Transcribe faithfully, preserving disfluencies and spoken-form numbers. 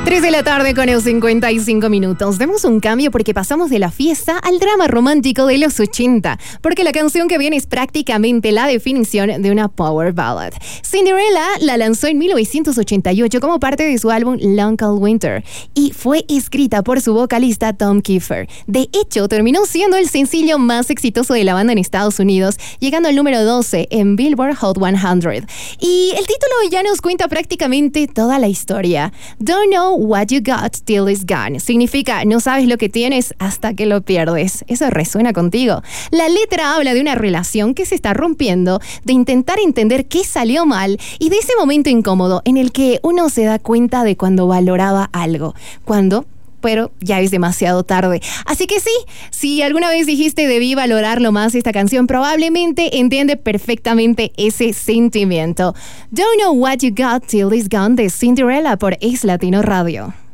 tres de la tarde con el cincuenta y cinco minutos. Demos un cambio porque pasamos de la fiesta al drama romántico de los ochenta, porque la canción que viene es prácticamente la definición de una power ballad. Cinderella la lanzó en mil novecientos ochenta y ocho como parte de su álbum Long Cold Winter y fue escrita por su vocalista Tom Kiefer. De hecho, terminó siendo el sencillo más exitoso de la banda en Estados Unidos, llegando al número doce en Billboard Hot cien. Y el título ya nos cuenta prácticamente toda la historia. Don't know what you got till it's gone. Significa, no sabes lo que tienes hasta que lo pierdes. Eso resuena contigo. La letra habla de una relación que se está rompiendo, de intentar entender qué salió mal y de ese momento incómodo en el que uno se da cuenta de cuando valoraba algo. Cuando... pero ya es demasiado tarde. Así que sí, si alguna vez dijiste debí valorarlo más esta canción, probablemente entiende perfectamente ese sentimiento. Don't know what you got till it's gone de Cinderella por Ex Latino Radio.